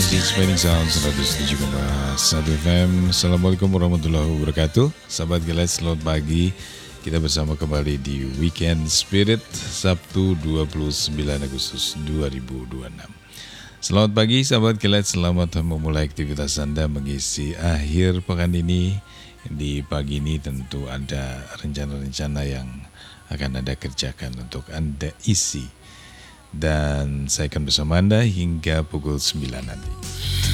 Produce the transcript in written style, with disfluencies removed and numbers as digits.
di Spinning Sound 107,1 FM. Assalamualaikum warahmatullahi wabarakatuh. Sahabat Gila, selamat pagi. Kita bersama kembali di Weekend Spirit Sabtu 29 Agustus 2026. Selamat pagi sahabat Gila, selamat memulai aktivitas Anda mengisi akhir pekan ini. Di pagi ini tentu ada rencana-rencana yang akan Anda kerjakan untuk Anda isi. Dan saya akan bersama Anda hingga pukul 9 nanti.